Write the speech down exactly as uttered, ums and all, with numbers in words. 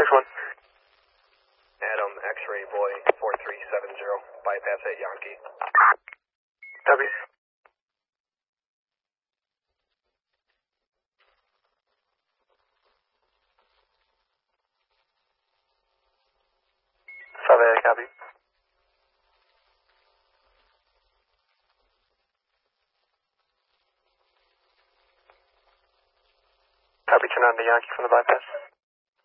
six one. Adam, X-ray boy, four three seven zero, bypass at Yankee. Copy. five eight, copy. Copy, turn on to Yankee from the bypass.